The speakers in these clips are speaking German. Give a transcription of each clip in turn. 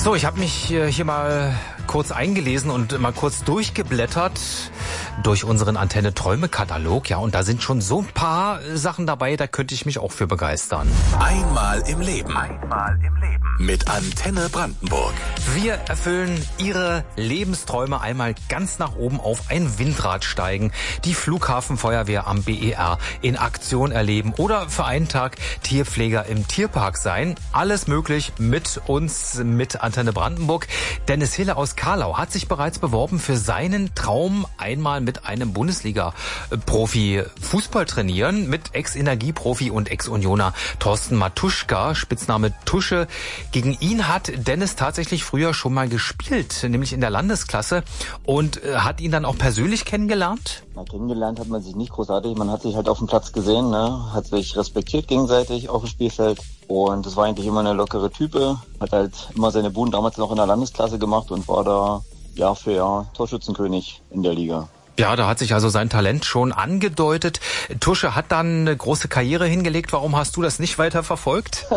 So, ich habe mich hier mal kurz eingelesen und mal kurz durchgeblättert durch unseren Antenne-Träume-Katalog. Ja, und da sind schon so ein paar Sachen dabei, da könnte ich mich auch für begeistern. Einmal im Leben. Mit Antenne Brandenburg. Wir erfüllen Ihre Lebensträume einmal ganz nach oben auf ein Windrad steigen, die Flughafenfeuerwehr am BER in Aktion erleben oder für einen Tag Tierpfleger im Tierpark sein. Alles möglich mit uns, mit Antenne Brandenburg. Dennis Hille aus Karlau hat sich bereits beworben für seinen Traum, einmal mit einem Bundesliga-Profi Fußball trainieren, mit Ex-Energieprofi und Ex-Unioner Thorsten Matuschka, Spitzname Tusche. Gegen ihn hat Dennis tatsächlich früher schon mal gespielt, nämlich in der Landesklasse, und hat ihn dann auch persönlich kennengelernt? Na, kennengelernt hat man sich nicht großartig, man hat sich halt auf dem Platz gesehen, ne? Hat sich respektiert gegenseitig auf dem Spielfeld, und das war eigentlich immer eine lockere Type, hat halt immer seine Buden damals noch in der Landesklasse gemacht und war da Jahr für Jahr Torschützenkönig in der Liga. Ja, da hat sich also sein Talent schon angedeutet. Tusche hat dann eine große Karriere hingelegt. Warum hast du das nicht weiter verfolgt?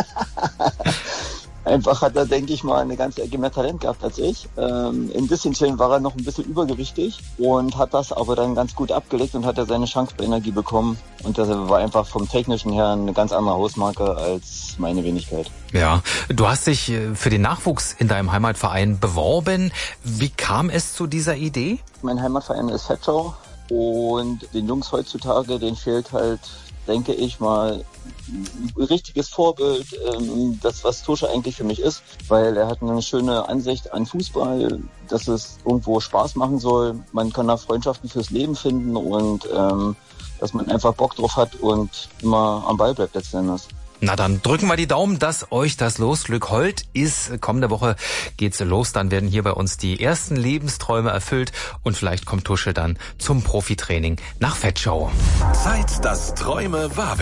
Einfach hat er, denke ich mal, eine ganze Ecke mehr Talent gehabt als ich. In Disteln war er noch ein bisschen übergewichtig und hat das aber dann ganz gut abgelegt und hat er seine Chance bei Energie bekommen. Und das war einfach vom Technischen her eine ganz andere Hausmarke als meine Wenigkeit. Ja, du hast dich für den Nachwuchs in deinem Heimatverein beworben. Wie kam es zu dieser Idee? Mein Heimatverein ist Vetschau, und den Jungs heutzutage, denen fehlt halt, denke ich mal, ein richtiges Vorbild, das, was Tusche eigentlich für mich ist, weil er hat eine schöne Ansicht an Fußball, dass es irgendwo Spaß machen soll. Man kann da Freundschaften fürs Leben finden und dass man einfach Bock drauf hat und immer am Ball bleibt letzten Endes. Na, dann drücken wir die Daumen, dass euch das Losglück hold ist. Kommende Woche geht's los, dann werden hier bei uns die ersten Lebensträume erfüllt und vielleicht kommt Tusche dann zum Profitraining nach Vetschau. Zeit, dass Träume wahr werden.